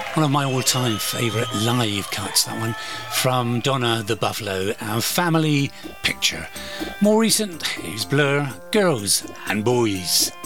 One of my all-time favourite live cuts, that one, from Donna the Buffalo, our family picture. More recent is Blur, Girls and Boys.